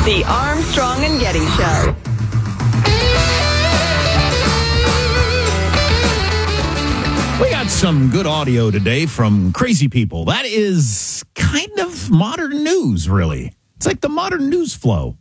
The Armstrong and Getty Show. We got some good audio today from crazy people. That is kind of modern news, really. It's like the modern news flow.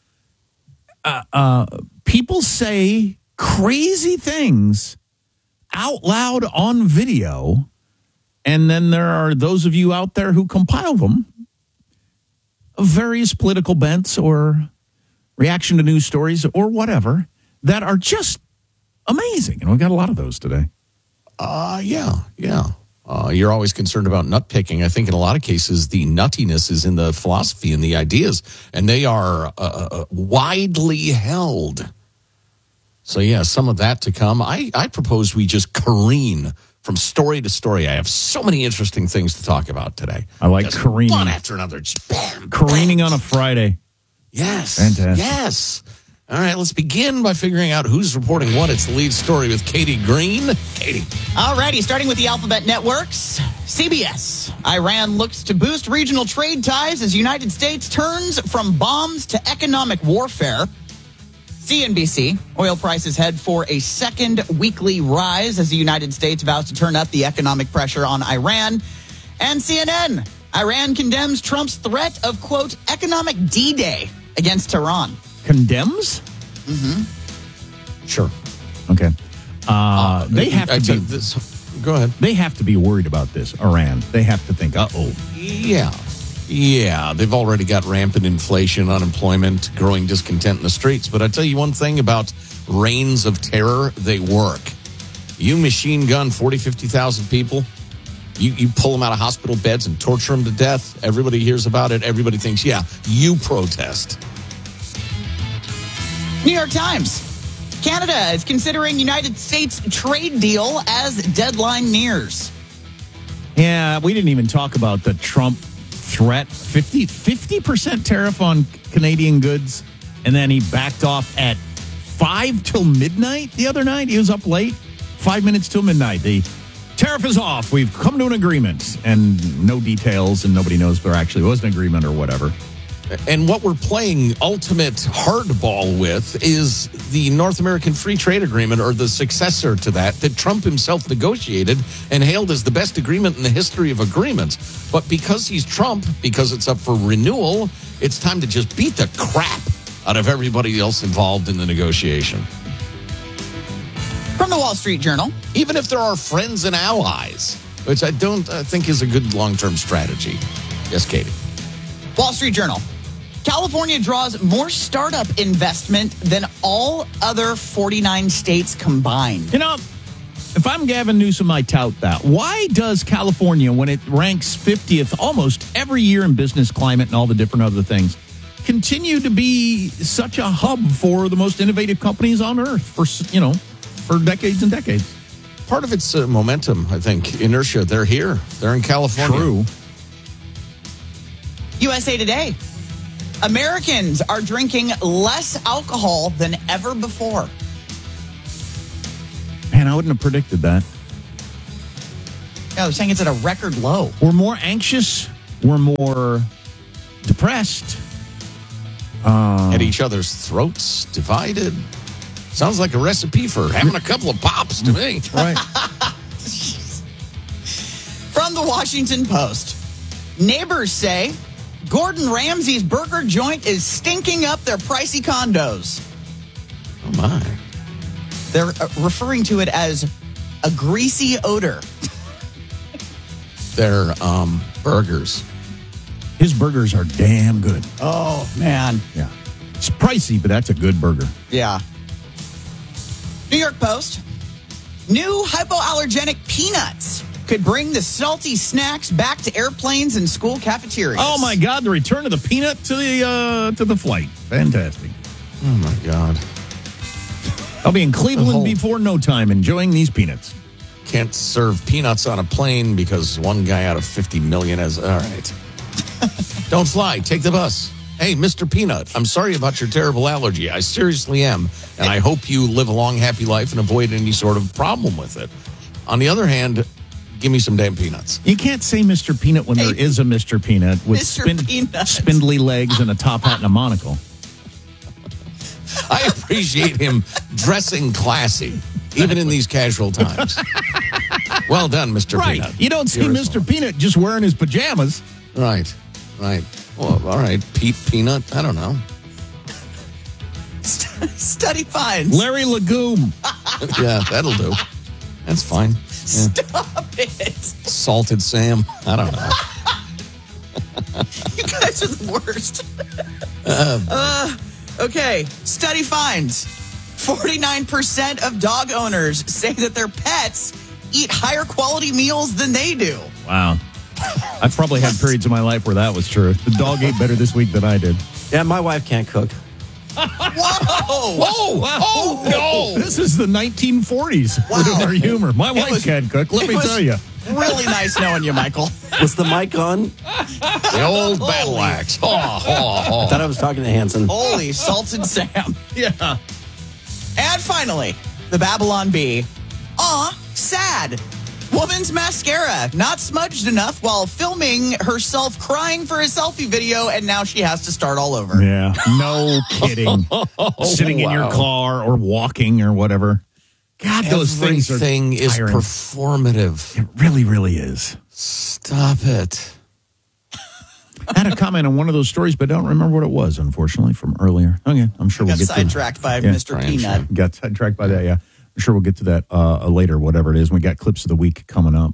People say crazy things out loud on video, and then there are those of you out there who compile them of various political bents or reaction to news stories or whatever that are just amazing. And we've got a lot of those today. Yeah. You're always concerned about nut picking. I think in a lot of cases, the nuttiness is in the philosophy and the ideas, and they are widely held. So, yeah, some of that to come. I propose we just careen from story to story. I have so many interesting things to talk about today. I like just careening. One after another. Just bam, Careening bam. on a Friday. Yes. Fantastic. Yes. All right, let's begin by figuring out who's reporting what. It's the lead story with Katie Green. Katie. All righty, starting with the Alphabet Networks. CBS. Iran looks to boost regional trade ties as United States turns from bombs to economic warfare. CNBC. Oil prices head for a second weekly rise as the United States vows to turn up the economic pressure on Iran. And CNN. Iran condemns Trump's threat of, quote, economic D-Day against Tehran. Condemns? Mm-hmm. Sure. Okay. They have to be. Go ahead. They have to be worried about this, Iran. They have to think, uh-oh. Yeah. They've already got rampant inflation, unemployment, growing discontent in the streets. But I tell you one thing about reigns of terror, they work. You machine gun 40, 50,000 people. You pull them out of hospital beds and torture them to death. Everybody hears about it. Everybody thinks, yeah, you protest. New York Times. Canada is considering United States trade deal as deadline nears. Yeah, we didn't even talk about the Trump threat. 50% tariff on Canadian goods, and then he backed off at 5 till midnight the other night. He was up late, 5 minutes till midnight. The tariff is off. We've come to an agreement, and no details, and nobody knows if there actually was an agreement or whatever. And what we're playing ultimate hardball with is the North American Free Trade Agreement, or the successor to that Trump himself negotiated and hailed as the best agreement in the history of agreements. But because he's Trump, because it's up for renewal, it's time to just beat the crap out of everybody else involved in the negotiation. From the Wall Street Journal. Even if there are friends and allies, which I don't think is a good long-term strategy. Yes, Katie. Wall Street Journal. California draws more startup investment than all other 49 states combined. You know, if I'm Gavin Newsom, I tout that. Why does California, when it ranks 50th almost every year in business climate and all the different other things, continue to be such a hub for the most innovative companies on earth for decades and decades? Part of it's momentum, I think. Inertia. They're here. They're in California. True. USA Today. Americans are drinking less alcohol than ever before. Man, I wouldn't have predicted that. Yeah, they're saying it's at a record low. We're more anxious. We're more depressed. At each other's throats, divided. Sounds like a recipe for having a couple of pops to me. Right. From the Washington Post. Neighbors say Gordon Ramsay's burger joint is stinking up their pricey condos. Oh, my. They're referring to it as a greasy odor. They're burgers. His burgers are damn good. Oh, man. Yeah. It's pricey, but that's a good burger. Yeah. New York Post. New hypoallergenic peanuts could bring the salty snacks back to airplanes and school cafeterias. Oh, my God. The return of the peanut to the flight. Fantastic. Oh, my God. I'll be in Cleveland before no time enjoying these peanuts. Can't serve peanuts on a plane because one guy out of 50 million has... All right. Don't fly. Take the bus. Hey, Mr. Peanut, I'm sorry about your terrible allergy. I seriously am. And I hope you live a long, happy life and avoid any sort of problem with it. On the other hand, give me some damn peanuts. You can't say Mr. Peanut when there is a Mr. Peanut with Mr. Peanut. spindly legs and a top hat and a monocle. I appreciate him dressing classy, even in these casual times. Well done, Mr. Right. Peanut. You don't see You're Mr. Peanut just wearing his pajamas. Right. Well, all right, Pete Peanut. I don't know. Study finds. Larry Legume. Yeah, that'll do. That's fine. Yeah. Stop it. Salted Sam. I don't know. You guys are the worst. Okay. Study finds 49% of dog owners say that their pets eat higher quality meals than they do. Wow. I've probably had periods of my life where that was true. The dog ate better this week than I did. Yeah, my wife can't cook. Whoa! Oh, no. This is the 1940s Wow. with our humor. My wife was- can't cook. Let it me was- tell you. Really nice knowing you, Michael. Was the mic on? The old battle axe. Thought I was talking to Hanson. Holy salted Sam. Yeah. And finally, the Babylon Bee. Aw, sad. Woman's mascara not smudged enough while filming herself crying for a selfie video, and now she has to start all over. Yeah. No kidding. Sitting in your wow. car or walking or whatever. God, those things are Everything is tiring. performative. It really, really is. Stop it. I had a comment on one of those stories, but I don't remember what it was, unfortunately, from earlier. Okay, I'm sure we'll Got get to sidetracked by Yeah. Mr. I am Peanut. Got sidetracked by that, yeah. I'm sure we'll get to that later, whatever it is. We got clips of the week coming up.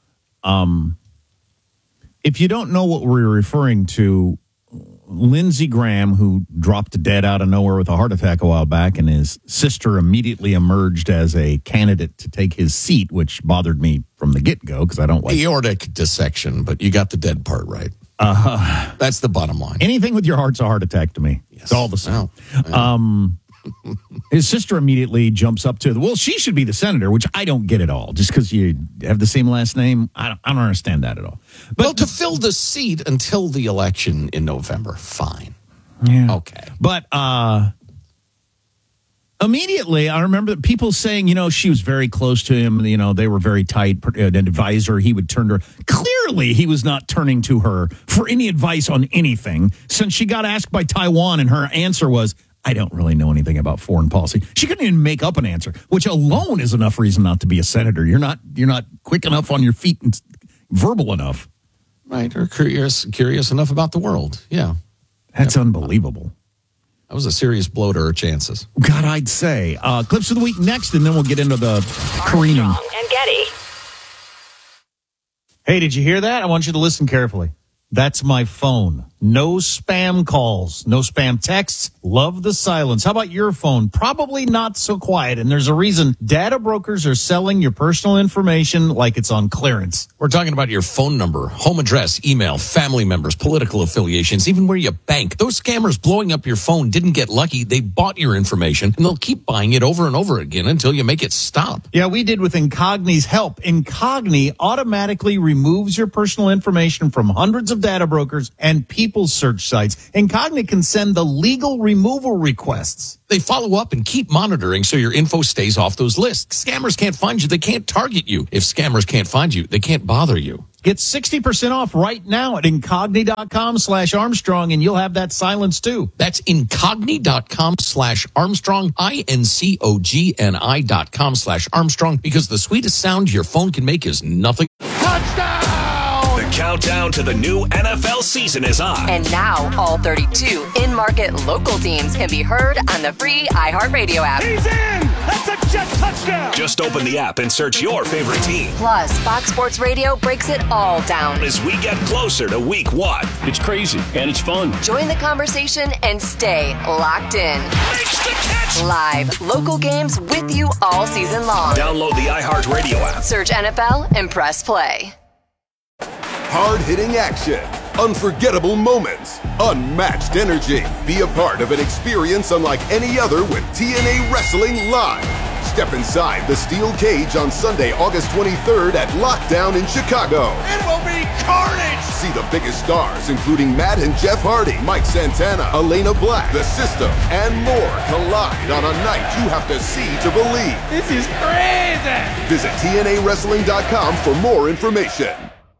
If you don't know what we're referring to, Lindsey Graham, who dropped dead out of nowhere with a heart attack a while back, and his sister immediately emerged as a candidate to take his seat, which bothered me from the get-go because I don't like Aortic dissection, but you got the dead part right. That's the bottom line. anything with your heart's a heart attack to me. It's all the same. Well, His sister immediately jumps up to, well, she should be the senator, which I don't get at all. Just because you have the same last name, I don't understand that at all. But well, to fill the seat until the election in November, fine. yeah. Okay. But immediately, I remember people saying, she was very close to him. They were very tight. An advisor, he would turn to her. Clearly, he was not turning to her for any advice on anything since she got asked by Taiwan, and her answer was, I don't really know anything about foreign policy. She couldn't even make up an answer, which alone is enough reason not to be a senator. You're not quick enough on your feet and verbal enough. Right, or curious enough about the world. Yeah. That's unbelievable. That was a serious blow to her chances. God, I'd say. Clips of the week next, and then we'll get into the careening. And Getty. Hey, did you hear that? I want you to listen carefully. That's my phone. No spam calls, no spam texts. Love the silence. How about your phone? Probably not so quiet. And there's a reason. Data brokers are selling your personal information like it's on clearance. We're talking about your phone number, home address, email, family members, political affiliations, even where you bank. Those scammers blowing up your phone didn't get lucky. They bought your information, and they'll keep buying it over and over again until you make it stop. Yeah, we did with Incogni's help. Incogni automatically removes your personal information from hundreds of data brokers and people's search sites. Incogni can send the legal removal requests. They follow up and keep monitoring so your info stays off those lists. Scammers can't find you. They can't target you. If scammers can't find you, they can't bother you. Get 60% off right now at incogni.com/Armstrong, and you'll have that silence too. That's incogni.com/Armstrong, INCOGNI.com/Armstrong, because the sweetest sound your phone can make is nothing. The countdown to the new NFL season is on. And now all 32 in-market local teams can be heard on the free iHeartRadio app. He's in! That's a jet touchdown! Just open the app and search your favorite team. Plus, Fox Sports Radio breaks it all down. As we get closer to week 1. It's crazy and it's fun. Join the conversation and stay locked in. Makes the catch! Live local games with you all season long. Download the iHeartRadio app. Search NFL and press play. Hard-hitting action, unforgettable moments, unmatched energy. Be a part of an experience unlike any other with TNA Wrestling Live. Step inside the steel cage on Sunday, August 23rd at Lockdown in Chicago. It will be carnage! See the biggest stars, including Matt and Jeff Hardy, Mike Santana, Elena Black, The System, and more collide on a night you have to see to believe. This is crazy! Visit TNAWrestling.com for more information.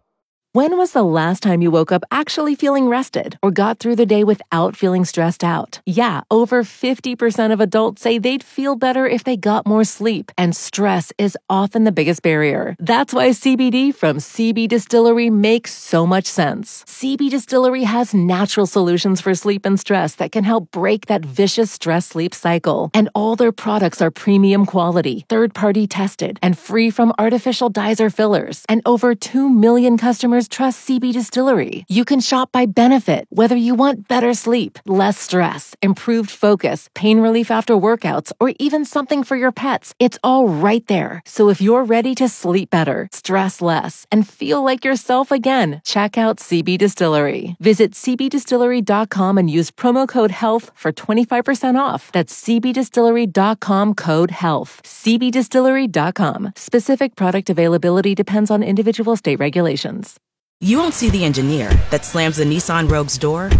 When was the last time you woke up actually feeling rested or got through the day without feeling stressed out? Yeah, over 50% of adults say they'd feel better if they got more sleep, and stress is often the biggest barrier. That's why CBD from CB Distillery makes so much sense. CB Distillery has natural solutions for sleep and stress that can help break that vicious stress-sleep cycle. And all their products are premium quality, third-party tested, and free from artificial dyes or fillers. And over 2 million customers trust CB Distillery. You can shop by benefit, whether you want better sleep, less stress, improved focus, pain relief after workouts, or even something for your pets. It's all right there. So if you're ready to sleep better, stress less, and feel like yourself again, check out CB Distillery. Visit cbdistillery.com and use promo code HEALTH for 25% off. That's cbdistillery.com, code HEALTH. cbdistillery.com. Specific product availability depends on individual state regulations. You won't see the engineer that slams the Nissan Rogue's door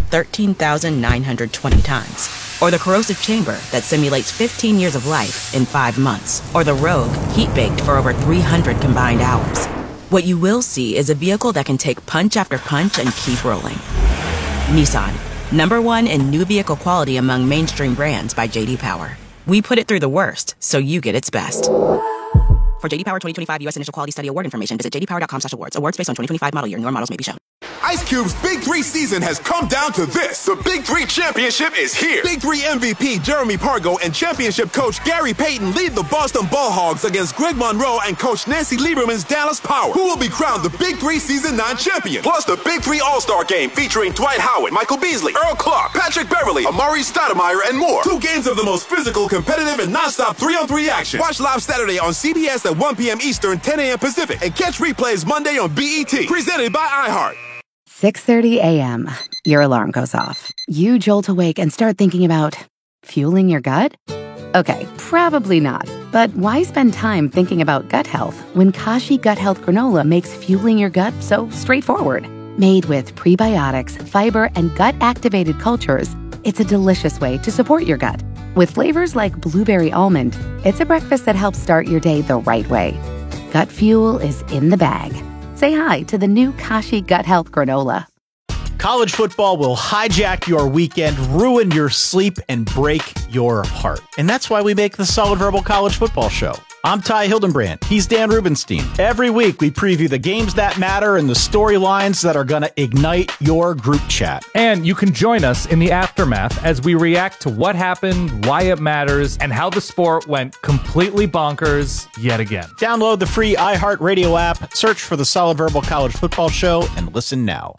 13,920 times. Or the corrosive chamber that simulates 15 years of life in 5 months. Or the Rogue heat-baked for over 300 combined hours. What you will see is a vehicle that can take punch after punch and keep rolling. Nissan, #1 in new vehicle quality among mainstream brands by J.D. Power. We put it through the worst, so you get its best. For J.D. Power 2025 U.S. Initial Quality Study Award information, visit jdpower.com/awards. Awards based on 2025 model year. Newer models may be shown. Ice Cube's Big 3 season has come down to this. The Big 3 championship is here. Big 3 MVP Jeremy Pargo and championship coach Gary Payton lead the Boston Ball Hogs against Greg Monroe and coach Nancy Lieberman's Dallas Power, who will be crowned the Big 3 Season 9 champion. Plus the Big 3 All-Star Game featuring Dwight Howard, Michael Beasley, Earl Clark, Patrick Beverly, Amari Stoudemire, and more. 2 games of the most physical, competitive, and non-stop 3-on-3 action. Watch live Saturday on CBS at 1 p.m. Eastern, 10 a.m. Pacific, and catch replays Monday on BET. Presented by iHeart. 6:30 a.m. Your alarm goes off. You jolt awake and start thinking about fueling your gut? Okay, probably not. But why spend time thinking about gut health when Kashi Gut Health Granola makes fueling your gut so straightforward? Made with prebiotics, fiber, and gut-activated cultures, it's a delicious way to support your gut. With flavors like blueberry almond, it's a breakfast that helps start your day the right way. Gut fuel is in the bag. Say hi to the new Kashi Gut Health Granola. College football will hijack your weekend, ruin your sleep, and break your heart. And that's why we make the Solid Verbal College Football Show. I'm Ty Hildenbrand. He's Dan Rubenstein. Every week, we preview the games that matter and the storylines that are going to ignite your group chat. And you can join us in the aftermath as we react to what happened, why it matters, and how the sport went completely bonkers yet again. Download the free iHeartRadio app, search for the Solid Verbal College Football Show, and listen now.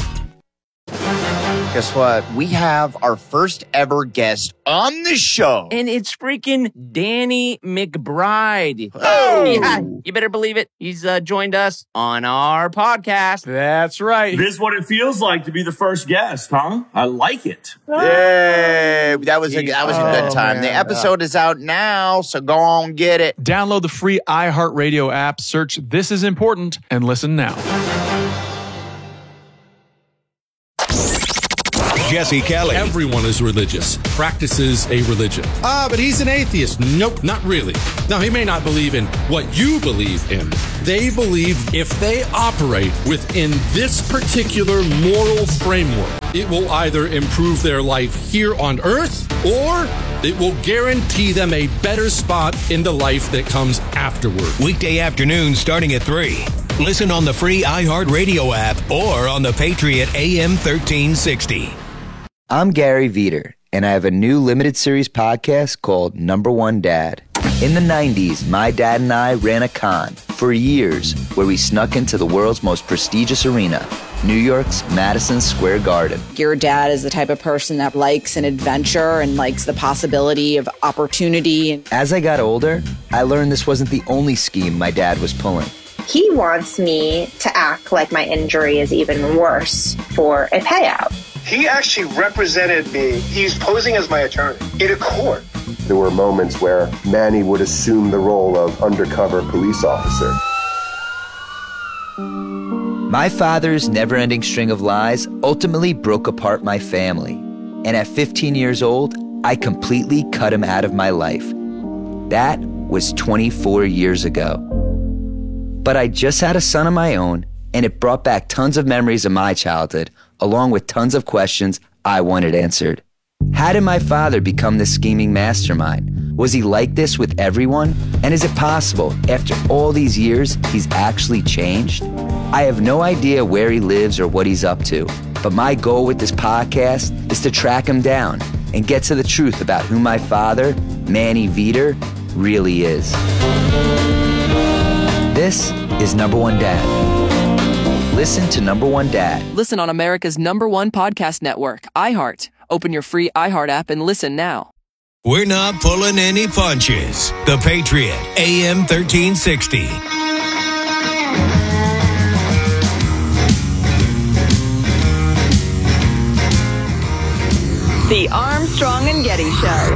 Guess what? We have our first ever guest on the show. And it's freaking Danny McBride. Oh! Yeah, you better believe it. He's joined us on our podcast. That's right. This is what it feels like to be the first guest, huh? I like it. Yay! That was a good time. Man. The episode is out now, so go on, get it. Download the free iHeartRadio app, search This Is Important, and listen now. Jesse Kelly. Everyone is religious, practices a religion. But he's an atheist. Nope, not really. Now, he may not believe in what you believe in. They believe if they operate within this particular moral framework, it will either improve their life here on earth or it will guarantee them a better spot in the life that comes afterward. Weekday afternoons starting at 3. Listen on the free iHeartRadio app or on the Patriot AM 1360. I'm Gary Veter, and I have a new limited series podcast called Number One Dad. In the 90s, my dad and I ran a con for years where we snuck into the world's most prestigious arena, New York's Madison Square Garden. Your dad is the type of person that likes an adventure and likes the possibility of opportunity. As I got older, I learned this wasn't the only scheme my dad was pulling. He wants me to act like my injury is even worse for a payout. He actually represented me. He's posing as my attorney in a court. There were moments where Manny would assume the role of undercover police officer. My father's never-ending string of lies ultimately broke apart my family. And at 15 years old, I completely cut him out of my life. That was 24 years ago. But I just had a son of my own, and it brought back tons of memories of my childhood, along with tons of questions I wanted answered. How did my father become this scheming mastermind? Was he like this with everyone? And is it possible, after all these years, he's actually changed? I have no idea where he lives or what he's up to, but my goal with this podcast is to track him down and get to the truth about who my father, Manny Veter, really is. This is Number One Dad. Listen to Number One Dad. Listen on America's #1 podcast network, iHeart. Open your free iHeart app and listen now. We're not pulling any punches. The Patriot, AM 1360. The Armstrong and Getty Show.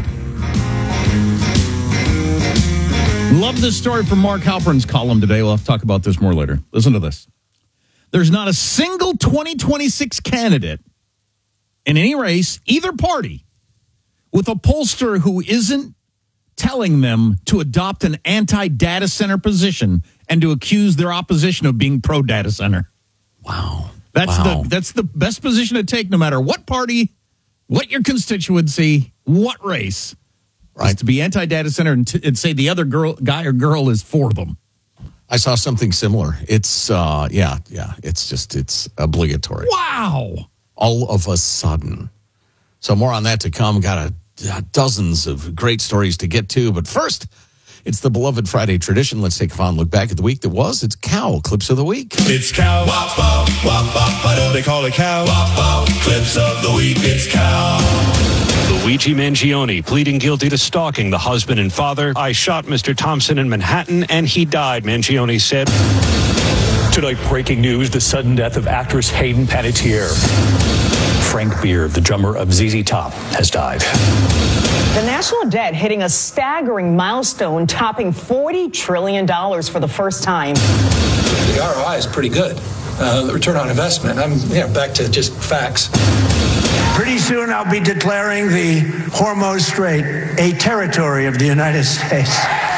Love this story from Mark Halperin's column today. We'll have to talk about this more later. Listen to this. There's not a single 2026 candidate in any race, either party, with a pollster who isn't telling them to adopt an anti-data center position and to accuse their opposition of being pro-data center. Wow. That's the best position to take, no matter what party, what your constituency, what race. Right. To be anti-data center and say the other guy or girl is for them. I saw something similar. It's, it's obligatory. Wow. All of a sudden. So more on that to come. Got dozens of great stories to get to. But first, it's the beloved Friday tradition. Let's take a fond look back at the week that was. It's Cow Clips of the Week. It's Cow. Wop, wop, wop, wop. They call it Cow. Wop, wop. Clips of the Week. It's Cow. Luigi Mangione pleading guilty to stalking the husband and father. I shot Mr. Thompson in Manhattan and he died, Mangione said. Tonight, breaking news, the sudden death of actress Hayden Panettiere. Frank Beard, the drummer of ZZ Top, has died. The national debt hitting a staggering milestone, topping $40 trillion for the first time. The ROI is pretty good. The return on investment, back to just facts. Pretty soon I'll be declaring the Hormuz Strait a territory of the United States.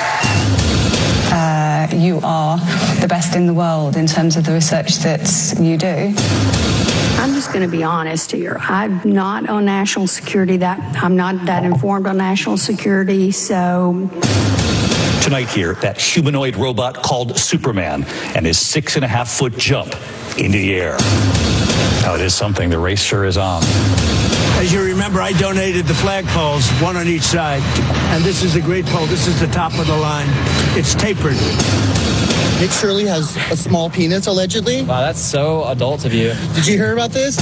You are the best in the world in terms of the research that you do. I'm just going to be honest here. I'm not on national security. I'm not that informed on national security, so... Tonight here, that humanoid robot called Superman and his 6.5-foot jump into the air. Now, it is something. The race sure is on. As you remember, I donated the flagpoles, one on each side. And this is a great pole. This is the top of the line. It's tapered. Nick Shirley has a small penis, allegedly. Wow, that's so adult of you. Did you hear about this?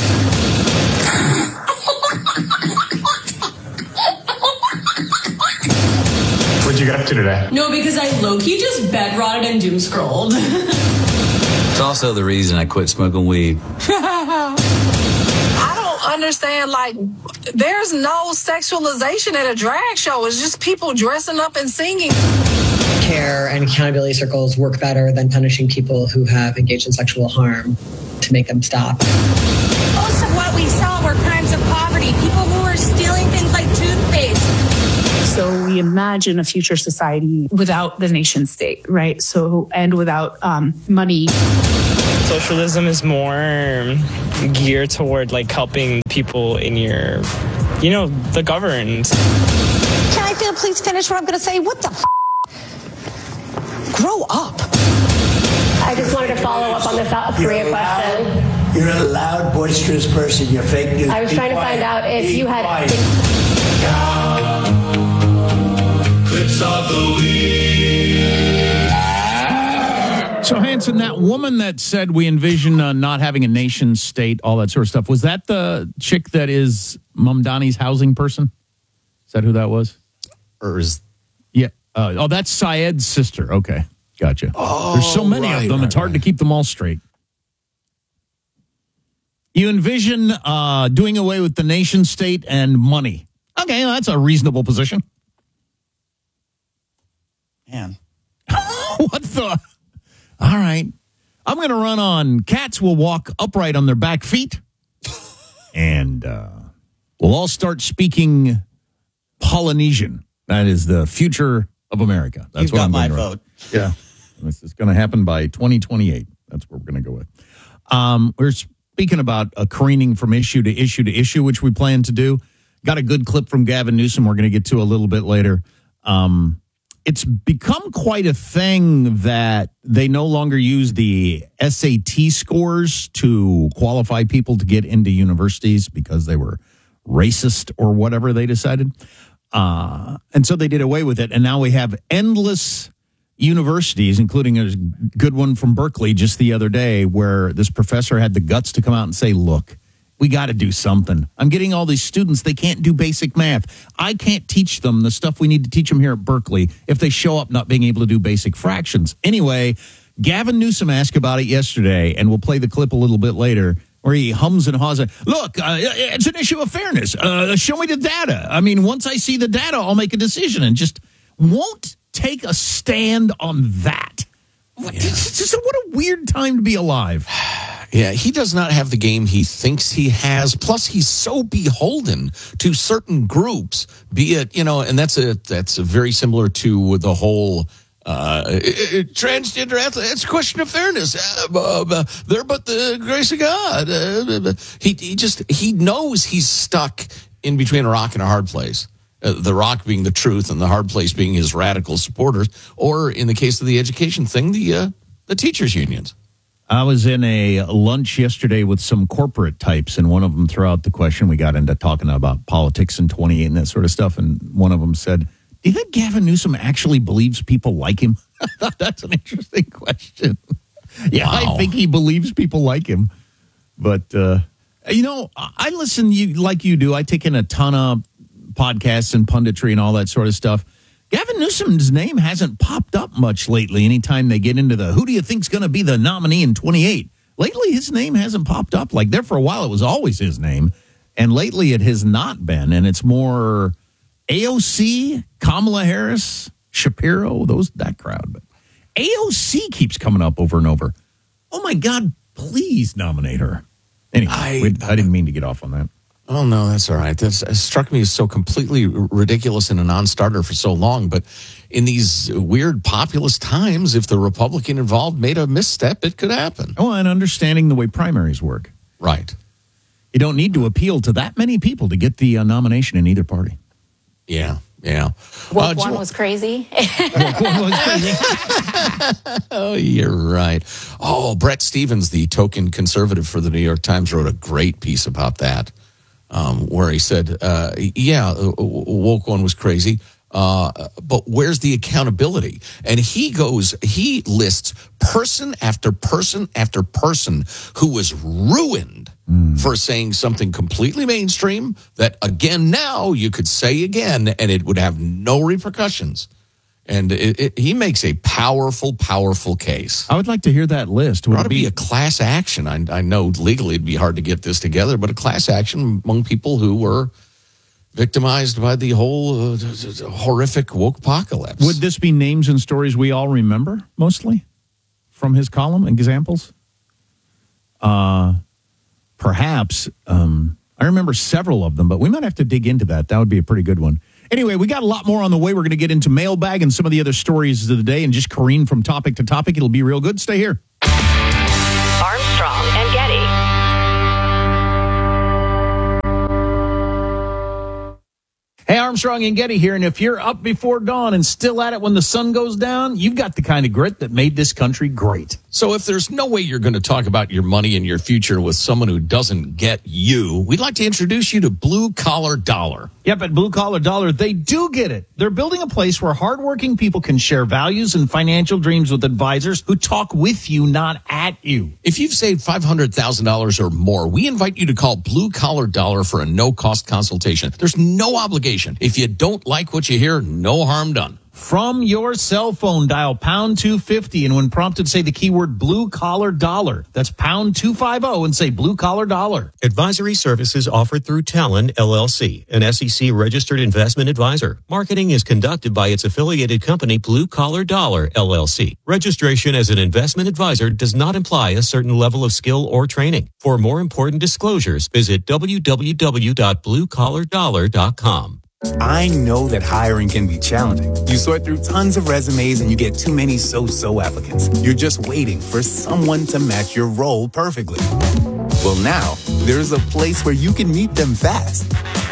What'd you get up to today? No, because I low-key just bed-rotted and doom-scrolled. It's also the reason I quit smoking weed. I don't understand, there's no sexualization at a drag show. It's just people dressing up and singing. Care and accountability circles work better than punishing people who have engaged in sexual harm to make them stop. Most of what we saw were crimes of poverty, people who were stealing things like toothpaste. So we imagine a future society without the nation state, right? So, and without money. Socialism is more geared toward helping people in your, the governed. Can I please finish what I'm going to say? What the f***? Grow up. I just wanted to follow up on the South Korea question. You're a loud, boisterous person. You're fake news. I was trying to find out if you had... Clips of the Week. So, Hanson, that woman that said we envision not having a nation state, all that sort of stuff, was that the chick that is Mamdani's housing person? Is that who that was? Or is... Yeah. That's Syed's sister. Okay. Gotcha. Oh, there's so many of them, it's hard to keep them all straight. You envision doing away with the nation state and money. Okay, that's a reasonable position. Man. What the? All right. I'm going to run on cats will walk upright on their back feet. And we'll all start speaking Polynesian. That is the future of America. That's You've what got I'm my going to vote. Yeah. This is going to happen by 2028. That's what we're going to go with. We're speaking about careening from issue to issue to issue, which we plan to do. Got a good clip from Gavin Newsom we're going to get to a little bit later. It's become quite a thing that they no longer use the SAT scores to qualify people to get into universities because they were racist or whatever they decided. And so they did away with it. And now we have endless universities, including a good one from Berkeley just the other day, where this professor had the guts to come out and say, look, we got to do something. I'm getting all these students, they can't do basic math. I can't teach them the stuff we need to teach them here at Berkeley if they show up not being able to do basic fractions. Anyway, Gavin Newsom asked about it yesterday, and we'll play the clip a little bit later, where he hums and haws. Look, it's an issue of fairness. Show me the data. I mean, once I see the data, I'll make a decision, and just won't take a stand on that. Yeah. What a weird time to be alive. Yeah, he does not have the game he thinks he has. Plus, he's so beholden to certain groups, be it, and that's very similar to the whole transgender athlete. It's a question of fairness. They're but the grace of God. He knows he's stuck in between a rock and a hard place. The rock being the truth and the hard place being his radical supporters, or in the case of the education thing, the teachers' unions. I was in a lunch yesterday with some corporate types, and one of them threw out the question. We got into talking about politics in 28 and that sort of stuff, and one of them said, do you think Gavin Newsom actually believes people like him? I thought that's an interesting question. Yeah, wow. I think he believes people like him. But, I listen like you do. I take in a ton of podcasts and punditry and all that sort of stuff. Gavin Newsom's name hasn't popped up much lately. Anytime they get into who do you think's going to be the nominee in 28? Lately, his name hasn't popped up. Like there for a while, it was always his name. And lately, it has not been. And it's more AOC, Kamala Harris, Shapiro, that crowd. But AOC keeps coming up over and over. Oh, my God, please nominate her. Anyway, I didn't mean to get off on that. Oh, no, that's all right. That struck me as so completely ridiculous and a non-starter for so long. But in these weird populist times, if the Republican involved made a misstep, it could happen. Oh, and understanding the way primaries work. Right. You don't need to appeal to that many people to get the nomination in either party. Yeah. Woke one was crazy. Oh, you're right. Oh, Brett Stevens, the token conservative for the New York Times, wrote a great piece about that. Where he said, woke one was crazy, but where's the accountability? And he lists person after person after person who was ruined for saying something completely mainstream that, again, now you could say again, and it would have no repercussions. And he makes a powerful, powerful case. I would like to hear that list. Would it ought to be a class action? I know legally it'd be hard to get this together, but a class action among people who were victimized by the whole horrific woke apocalypse. Would this be names and stories we all remember, mostly, from his column, examples? Perhaps. I remember several of them, but we might have to dig into that. That would be a pretty good one. Anyway, we got a lot more on the way. We're going to get into mailbag and some of the other stories of the day and just careen from topic to topic. It'll be real good. Stay here. Armstrong and Getty. Hey, Armstrong and Getty here, and if you're up before dawn and still at it when the sun goes down, you've got the kind of grit that made this country great. So if there's no way you're going to talk about your money and your future with someone who doesn't get you, we'd like to introduce you to Blue Collar Dollar. Yep, at Blue Collar Dollar, they do get it. They're building a place where hardworking people can share values and financial dreams with advisors who talk with you, not at you. If you've saved $500,000 or more, we invite you to call Blue Collar Dollar for a no-cost consultation. There's no obligation. If you don't like what you hear, no harm done. From your cell phone, dial pound 250, and when prompted, say the keyword Blue Collar Dollar. That's pound 250 and say Blue Collar Dollar. Advisory services offered through Talon, LLC, an SEC-registered investment advisor. Marketing is conducted by its affiliated company, Blue Collar Dollar, LLC. Registration as an investment advisor does not imply a certain level of skill or training. For more important disclosures, visit www.bluecollardollar.com. I know that hiring can be challenging. You sort through tons of resumes and you get too many so-so applicants. You're just waiting for someone to match your role perfectly. Well, now, there's a place where you can meet them fast.